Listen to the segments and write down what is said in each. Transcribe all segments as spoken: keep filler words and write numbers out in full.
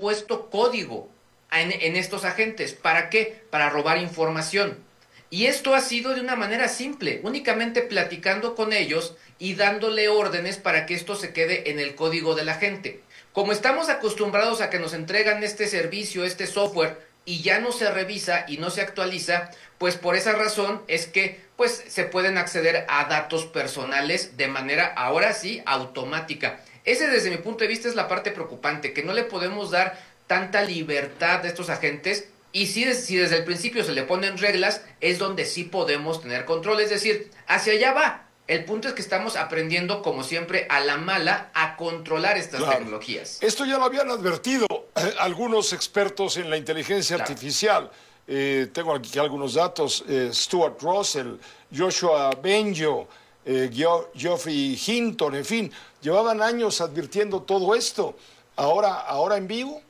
puesto código en, en estos agentes. ¿Para qué? Para robar información. Y esto ha sido de una manera simple, únicamente platicando con ellos y dándole órdenes para que esto se quede en el código de la gente. Como estamos acostumbrados a que nos entregan este servicio, este software, y ya no se revisa y no se actualiza, pues por esa razón es que pues se pueden acceder a datos personales de manera, ahora sí, automática. Ese, desde mi punto de vista, es la parte preocupante, que no le podemos dar tanta libertad a estos agentes. Y si, si desde el principio se le ponen reglas, es donde sí podemos tener control. Es decir, hacia allá va. El punto es que estamos aprendiendo, como siempre, a la mala, a controlar estas claro. tecnologías. Esto ya lo habían advertido eh, algunos expertos en la inteligencia claro. artificial. Eh, tengo aquí algunos datos. Eh, Stuart Russell, Joshua Bengio, eh, Geoffrey Hinton, en fin, llevaban años advirtiendo todo esto. Ahora, ahora en vivo.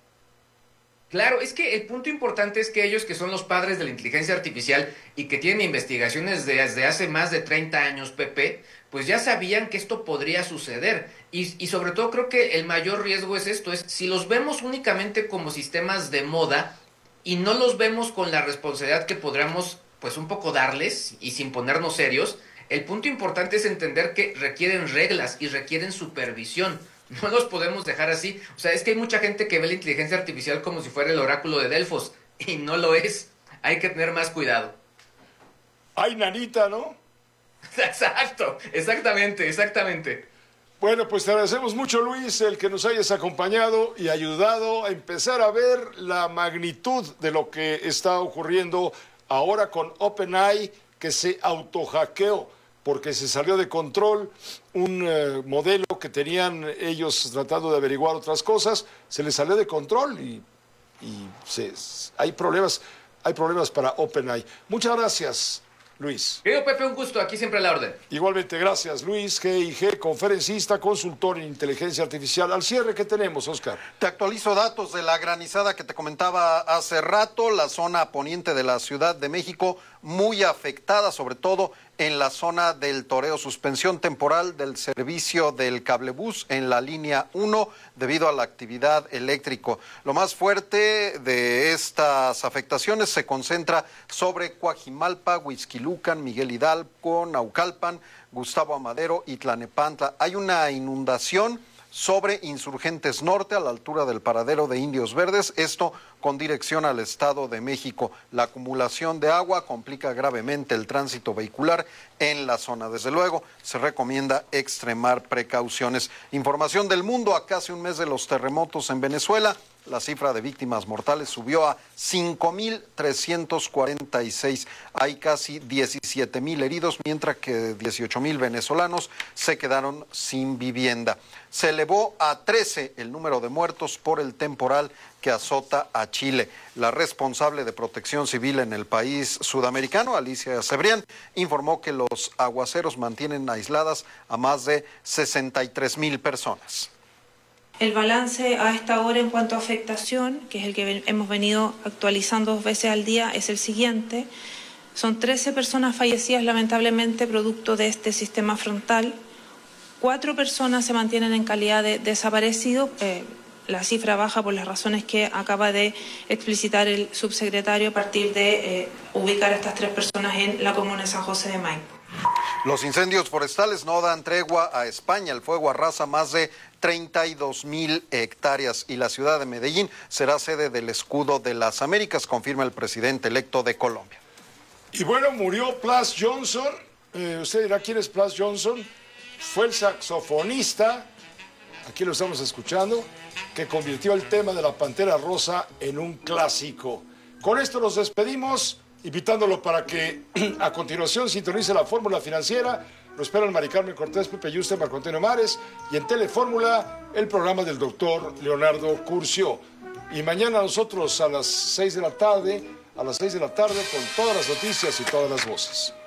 Claro, es que el punto importante es que ellos, que son los padres de la inteligencia artificial y que tienen investigaciones desde hace más de treinta años, Pepe, pues ya sabían que esto podría suceder. Y, y sobre todo creo que el mayor riesgo es esto, es si los vemos únicamente como sistemas de moda y no los vemos con la responsabilidad que podríamos pues un poco darles y sin ponernos serios, el punto importante es entender que requieren reglas y requieren supervisión. No los podemos dejar así. O sea, es que hay mucha gente que ve la inteligencia artificial como si fuera el oráculo de Delfos, y no lo es. Hay que tener más cuidado. Ay, nanita, ¿no? Exacto, exactamente, exactamente. Bueno, pues te agradecemos mucho, Luis, el que nos hayas acompañado y ayudado a empezar a ver la magnitud de lo que está ocurriendo ahora con OpenAI, que se autohackeó porque se salió de control un eh, modelo que tenían ellos tratando de averiguar otras cosas, se les salió de control y, y se, hay problemas, hay problemas para OpenAI. Muchas gracias, Luis. Querido Pepe, un gusto, aquí siempre a la orden. Igualmente, gracias, Luis G I G, conferencista, consultor en inteligencia artificial. Al cierre, ¿qué tenemos, Oscar? Te actualizo datos de la granizada que te comentaba hace rato, la zona poniente de la Ciudad de México muy afectada, sobre todo en la zona del Toreo, suspensión temporal del servicio del cablebús en la línea uno debido a la actividad eléctrica. Lo más fuerte de estas afectaciones se concentra sobre Coajimalpa, Huixquilucan, Miguel Hidalgo, Naucalpan, Gustavo Amadero y Tlanepantla. Hay una inundación sobre Insurgentes Norte, a la altura del paradero de Indios Verdes, esto con dirección al Estado de México. La acumulación de agua complica gravemente el tránsito vehicular en la zona. Desde luego, se recomienda extremar precauciones. Información del mundo: a casi un mes de los terremotos en Venezuela, la cifra de víctimas mortales subió a cinco mil trescientos cuarenta y seis. Hay casi diecisiete mil heridos, mientras que dieciocho mil venezolanos se quedaron sin vivienda. Se elevó a trece el número de muertos por el temporal que azota a Chile. La responsable de Protección Civil en el país sudamericano, Alicia Cebrián, informó que los aguaceros mantienen aisladas a más de sesenta y tres mil personas. El balance a esta hora en cuanto a afectación, que es el que hemos venido actualizando dos veces al día, es el siguiente. Son trece personas fallecidas lamentablemente producto de este sistema frontal. Cuatro personas se mantienen en calidad de desaparecidos. Eh, la cifra baja por las razones que acaba de explicitar el subsecretario a partir de eh, ubicar a estas tres personas en la comuna de San José de Maipo. Los incendios forestales no dan tregua a España. El fuego arrasa más de treinta y dos mil hectáreas y la ciudad de Medellín será sede del Escudo de las Américas, confirma el presidente electo de Colombia. Y bueno, murió Plas Johnson. Eh, usted dirá, ¿quién es Plas Johnson? Fue el saxofonista, aquí lo estamos escuchando, que convirtió el tema de la Pantera Rosa en un clásico. Con esto nos despedimos, invitándolo para que a continuación sintonice la Fórmula Financiera. Lo esperan Mari Carmen Cortés, Pepe Yuste, Marco Antonio Mares, y en Telefórmula el programa del doctor Leonardo Curcio. Y mañana nosotros a las seis de la tarde, a las seis de la tarde con todas las noticias y todas las voces.